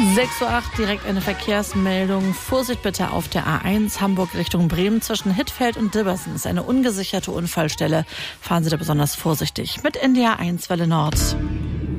6:08 Uhr, direkt eine Verkehrsmeldung. Vorsicht bitte auf der A1 Hamburg Richtung Bremen zwischen Hittfeld und Dibbersen. Ist eine ungesicherte Unfallstelle. Fahren Sie da besonders vorsichtig. Mit NDR 1 Welle Nord.